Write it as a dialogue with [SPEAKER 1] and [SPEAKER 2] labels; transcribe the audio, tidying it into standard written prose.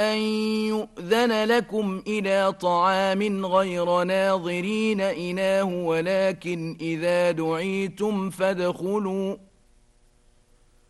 [SPEAKER 1] أن يؤذن لكم إلى طعام غير ناظرين إناه ولكن إذا دعيتم فادخلوا